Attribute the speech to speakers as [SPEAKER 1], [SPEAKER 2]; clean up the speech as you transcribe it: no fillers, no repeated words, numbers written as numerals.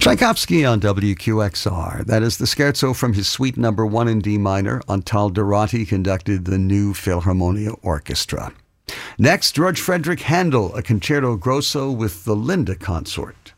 [SPEAKER 1] Tchaikovsky on WQXR. That is the scherzo from his Suite Number 1 in D minor. Antal Dorati conducted the New Philharmonia Orchestra. Next, George Frederick Handel, a concerto grosso with the Linda Consort.